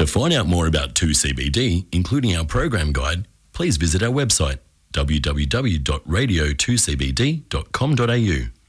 To find out more about 2CBD, including our program guide, please visit our website www.radio2cbd.com.au.